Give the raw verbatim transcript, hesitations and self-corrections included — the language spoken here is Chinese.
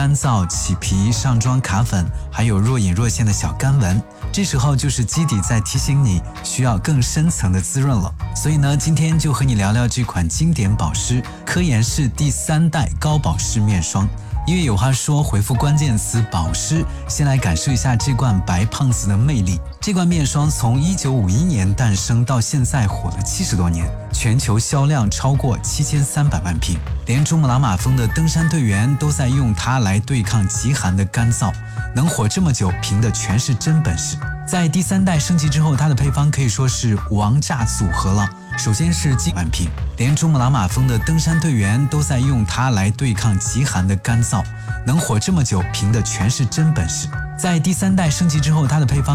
干燥、起皮、上妆卡粉，还有若隐若现的小干纹。这时候就是基底在提醒你需要更深层的滋润了。所以呢，今天就和你聊聊这款经典保湿科颜氏第三代高保湿面霜。因为有话说，回复关键词保湿，先来感受一下这罐白胖子的魅力。这罐面霜从一九五一年诞生到现在火了七十多年，全球销量超过七千三百万瓶，连珠穆朗玛峰的登山队员都在用它来对抗极寒的干燥。能火这么久，凭的全是真本事。在第三代升级之后，它的配方可以说是王炸组合了。首先是几万瓶，连珠穆朗玛峰的登山队员都在用它来对抗极寒的干燥。能火这么久，凭的全是真本事。在第三代升级之后，它的配方